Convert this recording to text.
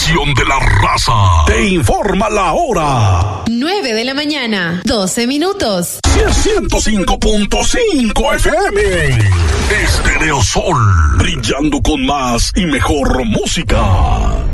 estación de la raza. Te informa la hora. 9 de la mañana, 12 minutos. 105.5 FM. Estereosol. Brillando con más y mejor música.